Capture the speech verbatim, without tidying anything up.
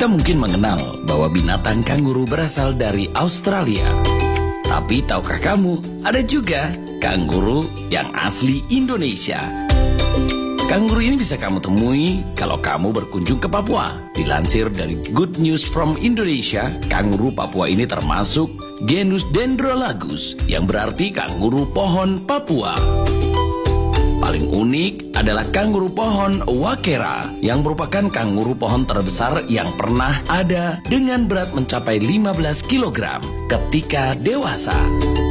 Kita mungkin mengenal bahwa binatang kanguru berasal dari Australia. Tapi tahukah kamu, ada juga kanguru yang asli Indonesia. Kanguru ini bisa kamu temui kalau kamu berkunjung ke Papua. Dilansir dari Good News from Indonesia, kanguru Papua ini termasuk genus Dendrolagus, yang berarti kanguru pohon Papua. Paling unik adalah kanguru pohon Wakera, yang merupakan kanguru pohon terbesar yang pernah ada dengan berat mencapai lima belas kilogram ketika dewasa.